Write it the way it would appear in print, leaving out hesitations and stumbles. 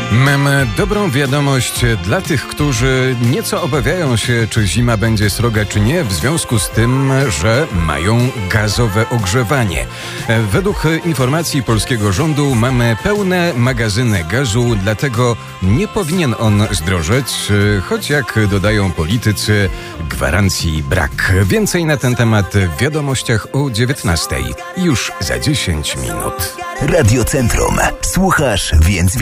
Mam dobrą wiadomość dla tych, którzy nieco obawiają się, czy zima będzie sroga, czy nie, w związku z tym, że mają gazowe ogrzewanie. Według informacji polskiego rządu mamy pełne magazyny gazu, dlatego nie powinien on zdrożeć, choć jak dodają politycy, gwarancji brak. Więcej na ten temat w wiadomościach o 19:00, już za 10 minut. Radio Centrum. Słuchasz, więc